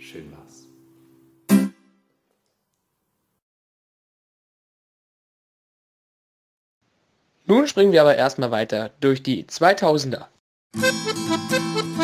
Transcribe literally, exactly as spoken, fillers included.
Schön war's. Nun springen wir aber erstmal weiter durch die zweitausender.